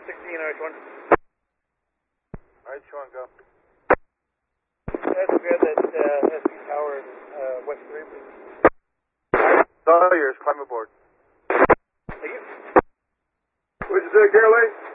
RH1. RH1, go. That's good. That's SB Tower West 3, please. Sawyers, climb aboard. Thank you. What'd you say, Caroline?